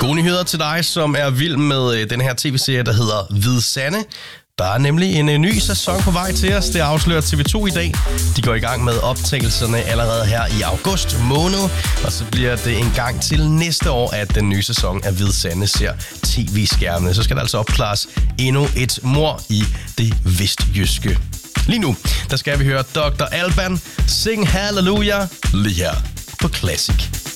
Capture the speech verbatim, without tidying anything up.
Gode nyheder til dig, som er vild med den her tv-serie, der hedder Hvide Sande. Der er nemlig en ny sæson på vej til os. Det afslører T V to i dag. De går i gang med optagelserne allerede her i august måned. Og så bliver det en gang til næste år, at den nye sæson af Hvide Sande ser tv-skærmene. Så skal der altså opklares endnu et mord i det vestjyske. Lige nu, der skal vi høre doktor Alban sing Halleluja lige her på Classic.